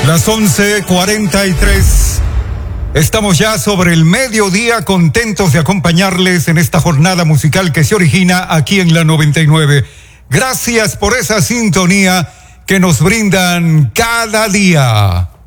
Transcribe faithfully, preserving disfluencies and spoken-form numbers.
Las once cuarenta y tres. Estamos ya sobre el mediodía, contentos de acompañarles en esta jornada musical que se origina aquí en la noventa y nueve. Gracias por esa sintonía que nos brindan cada día.